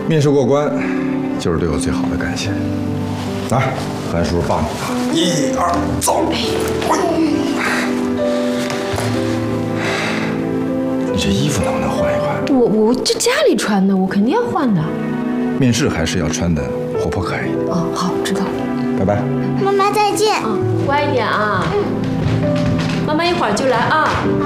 面试过关，就是对我最好的感谢。来，韩叔帮你1、2，走。你这衣服能不能换一换？ 我这家里穿的，我肯定要换的。 面试还是要穿的活泼可爱一点。 哦，好，知道了。 拜拜。 妈妈再见。 乖一点啊。妈妈一会儿就来啊。